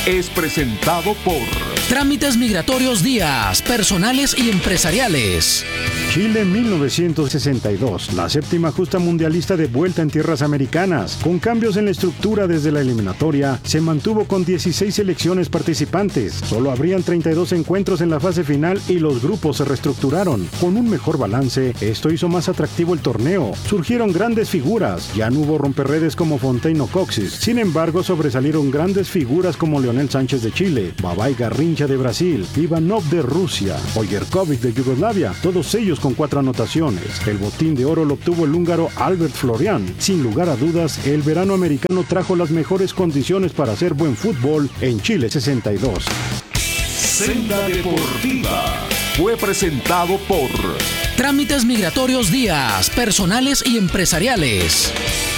es presentado por Trámites Migratorios Díaz, personales y empresariales. Chile 1962, la séptima justa mundialista de vuelta en tierras americanas. Con cambios en la estructura desde la eliminatoria, se mantuvo con 16 selecciones participantes. Solo habrían 32 encuentros en la fase final y los grupos se reestructuraron. Con un mejor balance, esto hizo más atractivo el torneo. Surgieron grandes figuras, ya no hubo romperredes como Fontaine o Coxis. Sin embargo, sobresalieron grandes figuras como Leonel Sánchez de Chile, Babay Garrincha de Brasil, Ivanov de Rusia, Ojirković de Yugoslavia, todos ellos con 4 anotaciones. El botín de oro lo obtuvo el húngaro Albert Florian. Sin lugar a dudas, el verano americano trajo las mejores condiciones para hacer buen fútbol en Chile 62. Senda Deportiva fue presentado por Trámites Migratorios Díaz, personales y empresariales.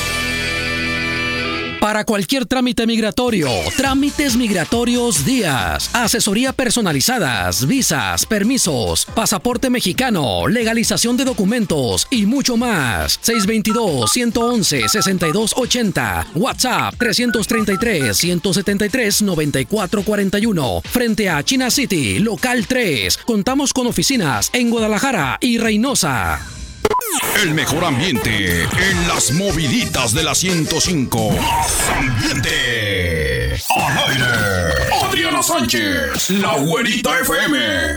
Para cualquier trámite migratorio, Trámites Migratorios Díaz. Asesoría personalizadas, visas, permisos, pasaporte mexicano, legalización de documentos y mucho más. 622-111-6280. WhatsApp 333-173-9441. Frente a China City, local 3. Contamos con oficinas en Guadalajara y Reynosa. El mejor ambiente en las moviditas de la 105. Más ambiente. Al aire. Adriana Sánchez, la güerita FM.